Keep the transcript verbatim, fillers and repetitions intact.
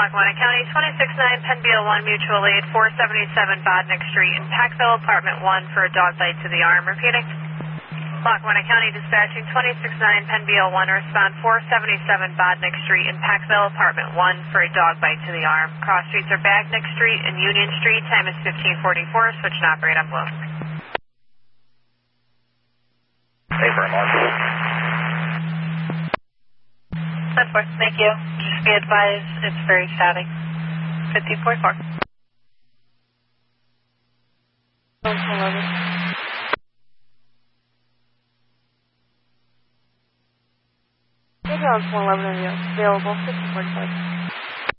Lackawanna County, twenty-six nine Penfield one Mutual Aid, four seventy-seven Bodnick Street in Packville, Apartment one for a dog bite to the arm. Repeating. Lackawanna County dispatching twenty-six nine Penfield one, respond four seventy-seven Bodnick Street in Packville, Apartment one for a dog bite to the arm. Cross streets are Bagnick Street and Union Street. Time is fifteen forty-four. Switch and operate on Blue. Paper marker. ten four, thank you. Just be advised, it's very static. fifteen forty-four. Ground one eleven available, fifteen forty-five.